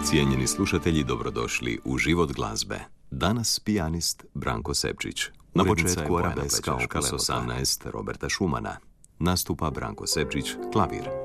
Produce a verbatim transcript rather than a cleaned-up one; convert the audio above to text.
Cijenjeni slušatelji, dobrodošli u Život glazbe. Danas pijanist Branko Sepčić. Na početku arabeska opus osamnaest Roberta Schumana. Nastupa Branko Sepčić, klavir.